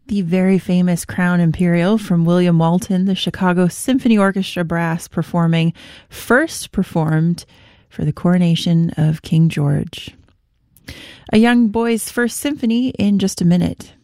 the very famous Crown Imperial from William Walton, the Chicago Symphony Orchestra Brass first performed for the coronation of King George. A young boy's first symphony in just a minute.